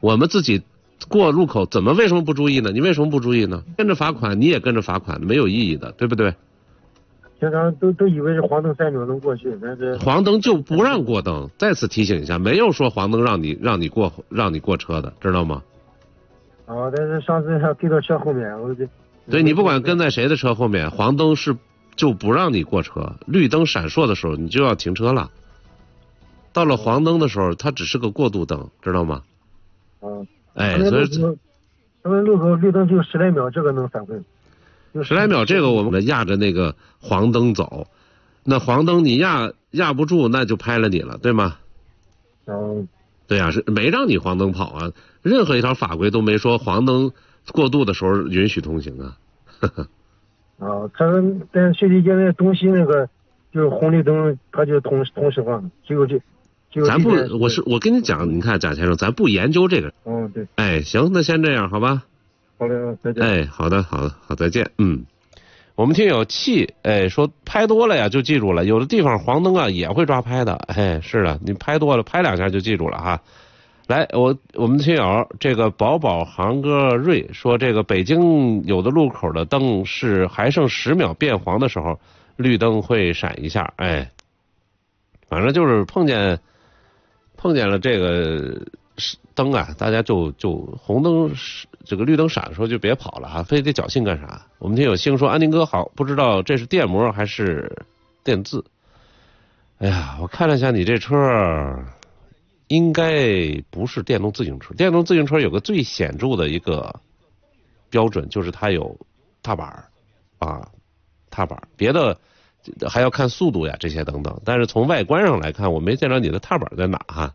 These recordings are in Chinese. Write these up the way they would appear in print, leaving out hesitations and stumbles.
我们自己过路口为什么不注意呢？你为什么不注意呢？跟着罚款，你也跟着罚款，没有意义的，对不对？ 平常都以为是黄灯3秒能过去，但是黄灯就不让过灯。再次提醒一下，没有说黄灯让你过车的，知道吗？ 但是上次要跟到车后面， 对，你不管跟在谁的车后面，黄灯就不让你过车，绿灯闪烁的时候你就要停车了。到了黄灯的时候，它只是个过渡灯，知道吗？所以他们路口绿灯就10来秒，这个能反馈。 10来秒，这个我们压着那个黄灯走，那黄灯你压不住，那就拍了你了，对吗？对呀，是没让你黄灯跑啊，任何一条法规都没说黄灯过渡的时候允许通行啊。 他们在设计街那东西那个就是红绿灯，它就同时放， 咱不，我跟你讲，你看贾先生，咱不研究这个。 对。 行，那先这样，好吧？ 好的，再见。 好的，再见。我们听友气，说拍多了呀就记住了，有的地方黄灯啊也会抓拍的，是的，你拍多了，拍2下就记住了哈。来，我们听友这个宝航哥瑞说，这个北京有的路口的灯是还剩10秒变黄的时候，绿灯会闪一下，反正就是碰见了这个灯啊，大家就红灯这个绿灯闪的时候就别跑了哈，非得侥幸干啥？我们听友星说，安宁哥好，不知道这是电摩还是电字？哎呀，我看了一下你这车，应该不是电动自行车。电动自行车有个最显著的一个标准，就是它有踏板踏板，别的还要看速度呀这些等等。但是从外观上来看，我没见着你的踏板在哪哈。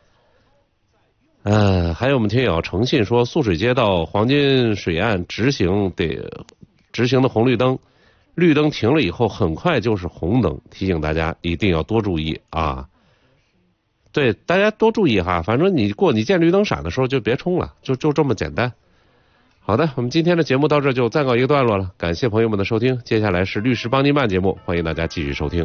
还有我们听友诚信说，素水街到黄金水岸直行的红绿灯，绿灯停了以后很快就是红灯，提醒大家一定要多注意啊。对，大家多注意哈，反正你见绿灯闪的时候就别冲了，就这么简单。好的，我们今天的节目到这就暂告一个段落了，感谢朋友们的收听，接下来是律师帮您办节目，欢迎大家继续收听。